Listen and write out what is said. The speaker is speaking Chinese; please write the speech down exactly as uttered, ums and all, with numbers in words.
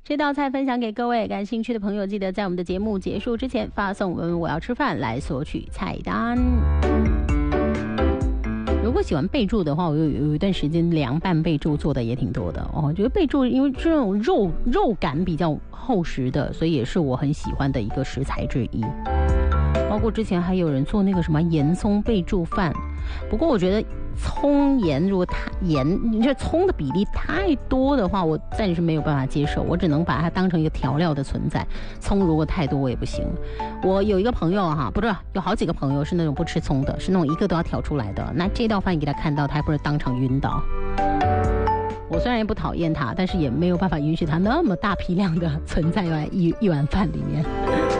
这道菜分享给各位感兴趣的朋友，记得在我们的节目结束之前发送文我要吃饭来索取菜单。如果喜欢备注的话，我有有一段时间凉拌备注做的也挺多的哦。我觉得备注因为这种肉肉感比较厚实的，所以也是我很喜欢的一个食材之一。包括之前还有人做那个什么盐葱备注饭，不过我觉得葱盐如果太盐，你这葱的比例太多的话，我暂时没有办法接受，我只能把它当成一个调料的存在。葱如果太多我也不行。我有一个朋友哈，不是有好几个朋友是那种不吃葱的，是那种一个都要挑出来的。那这道饭你给他看到，他还不是当场晕倒。我虽然也不讨厌他，但是也没有办法允许他那么大批量的存在在一一碗饭里面。